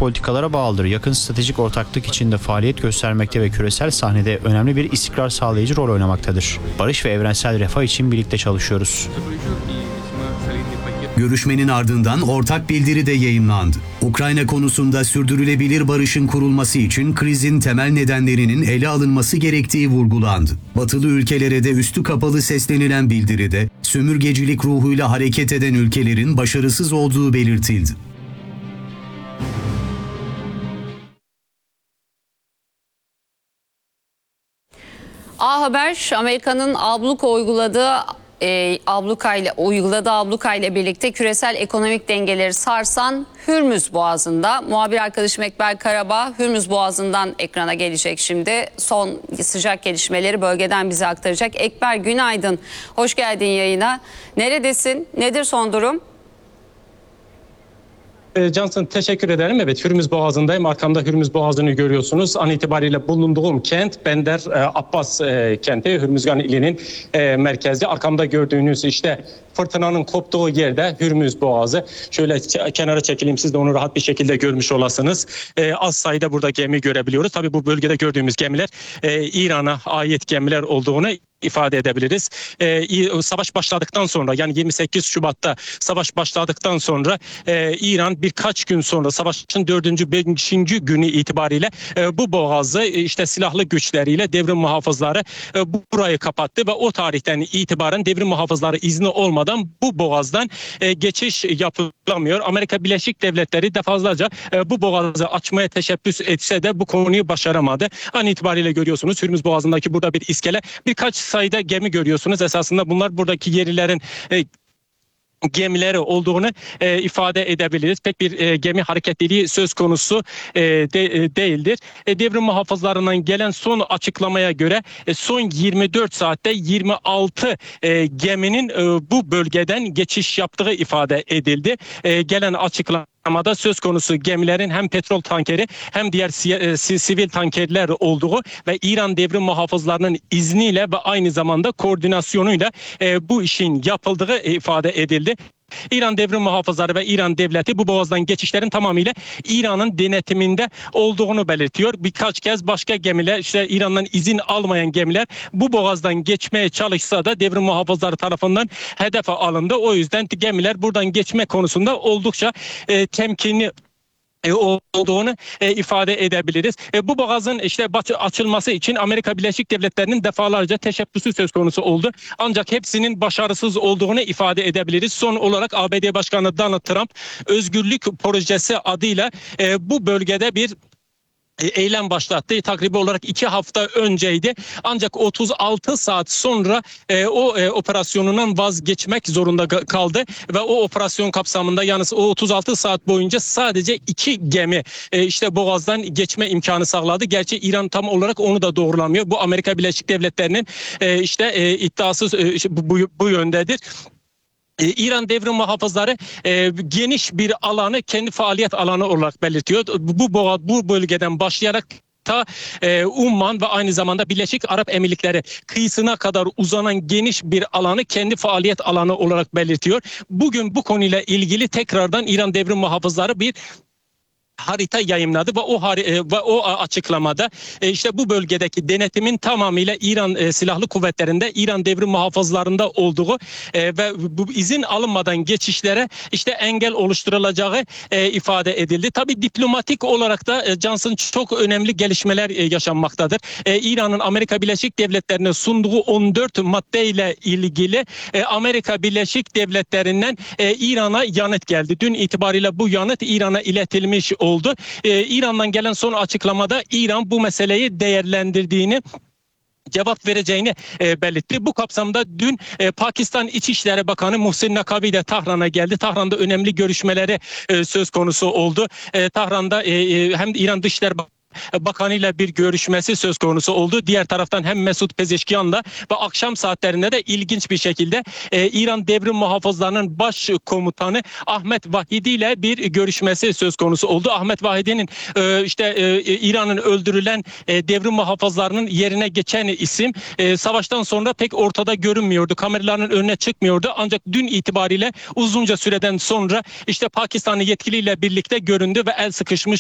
politikalara bağlıdır. Yakın stratejik ortaklık içinde faaliyet göstermekte ve küresel sahnede önemli bir istikrar sağlayıcı rol oynamaktadır. Barış ve evrensel refah için birlikte çalışıyoruz. Görüşmenin ardından ortak bildiri de yayımlandı. Ukrayna konusunda sürdürülebilir barışın kurulması için krizin temel nedenlerinin ele alınması gerektiği vurgulandı. Batılı ülkelere de üstü kapalı seslenilen bildiride sömürgecilik ruhuyla hareket eden ülkelerin başarısız olduğu belirtildi. A Haber, Amerika'nın uyguladığı abluka ile birlikte küresel ekonomik dengeleri sarsan Hürmüz Boğazı'nda. Muhabir arkadaşım Ekber Karabağ Hürmüz Boğazı'ndan ekrana gelecek şimdi. Son sıcak gelişmeleri bölgeden bize aktaracak. Ekber, günaydın. Hoş geldin yayına. Neredesin? Nedir son durum? Cansın, teşekkür ederim. Evet, Hürmüz Boğazı'ndayım. Arkamda Hürmüz Boğazı'nı görüyorsunuz. An itibariyle bulunduğum kent Bender Abbas kenti, Hürmüzgan ilinin merkezi. Arkamda gördüğünüz işte fırtınanın koptuğu yerde Hürmüz Boğazı. Şöyle kenara çekileyim, siz de onu rahat bir şekilde görmüş olasınız. Az sayıda burada gemi görebiliyoruz. Tabii bu bölgede gördüğümüz gemiler İran'a ait gemiler olduğunu ifade edebiliriz. Savaş başladıktan sonra, yani 28 Şubat'ta savaş başladıktan sonra İran birkaç gün sonra savaşın 4. 5. günü itibariyle bu boğazı işte silahlı güçleriyle devrim muhafızları burayı kapattı ve o tarihten itibaren devrim muhafızları izni olmadan bu boğazdan geçiş yapılamıyor. Amerika Birleşik Devletleri defalarca bu boğazı açmaya teşebbüs etse de bu konuyu başaramadı. An itibariyle görüyorsunuz Hürmüz Boğazı'ndaki burada bir iskele, birkaç sayıda gemi görüyorsunuz. Esasında bunlar buradaki yerlilerin gemileri olduğunu ifade edebiliriz. Pek bir gemi hareketliliği söz konusu değildir. Devrim muhafızlarından gelen son açıklamaya göre son 24 saatte 26 geminin bu bölgeden geçiş yaptığı ifade edildi. Gelen açıklamada söz konusu gemilerin hem petrol tankeri hem diğer sivil tankerler olduğu ve İran devrim muhafızlarının izniyle ve aynı zamanda koordinasyonuyla bu işin yapıldığı ifade edildi. İran devrim muhafızları ve İran devleti bu boğazdan geçişlerin tamamıyla İran'ın denetiminde olduğunu belirtiyor. Birkaç kez başka gemiler, işte İran'dan izin almayan gemiler bu boğazdan geçmeye çalışsa da devrim muhafızları tarafından hedefe alındı. O yüzden gemiler buradan geçme konusunda oldukça temkinli olduğunu ifade edebiliriz. Bu boğazın işte açılması için Amerika Birleşik Devletleri'nin defalarca teşebbüsü söz konusu oldu. Ancak hepsinin başarısız olduğunu ifade edebiliriz. Son olarak ABD Başkanı Donald Trump Özgürlük Projesi adıyla bu bölgede bir eylem başlattı. Takribi olarak 2 hafta önceydi. Ancak 36 saat sonra o operasyonundan vazgeçmek zorunda kaldı ve o operasyon kapsamında, yani o 36 saat boyunca sadece 2 gemi işte boğazdan geçme imkanı sağladı. Gerçi İran tam olarak onu da doğrulamıyor. Bu Amerika Birleşik Devletleri'nin iddiası bu yöndedir. İran devrim muhafızları geniş bir alanı kendi faaliyet alanı olarak belirtiyor. Bu bölgeden başlayarak Umman ve aynı zamanda Birleşik Arap Emirlikleri kıyısına kadar uzanan geniş bir alanı kendi faaliyet alanı olarak belirtiyor. Bugün bu konuyla ilgili tekrardan İran devrim muhafızları bir harita yayımladı ve o açıklamada işte bu bölgedeki denetimin tamamıyla İran Silahlı Kuvvetleri'nde, İran devrim muhafızlarında olduğu ve bu izin alınmadan geçişlere işte engel oluşturulacağı ifade edildi. Tabii diplomatik olarak da Johnson çok önemli gelişmeler yaşanmaktadır. İran'ın Amerika Birleşik Devletleri'ne sunduğu 14 maddeyle ilgili Amerika Birleşik Devletleri'nden İran'a yanıt geldi. Dün itibariyle bu yanıt İran'a iletilmiş oldu. İran'dan gelen son açıklamada İran bu meseleyi değerlendirdiğini, cevap vereceğini belirtti. Bu kapsamda dün Pakistan İçişleri Bakanı Muhsin Nakavi de Tahran'a geldi. Tahran'da önemli görüşmeleri söz konusu oldu. Tahran'da hem İran Dışişleri Bakanı ile bir görüşmesi söz konusu oldu. Diğer taraftan hem Mesut Pezeşkiyan'la ve akşam saatlerinde de ilginç bir şekilde İran Devrim Muhafızları'nın baş komutanı Ahmet Vahidi ile bir görüşmesi söz konusu oldu. Ahmet Vahidi'nin İran'ın öldürülen devrim muhafızlarının yerine geçen isim savaştan sonra pek ortada görünmüyordu. Kameraların önüne çıkmıyordu. Ancak dün itibariyle uzunca süreden sonra işte Pakistanlı yetkiliyle birlikte göründü ve el sıkışmış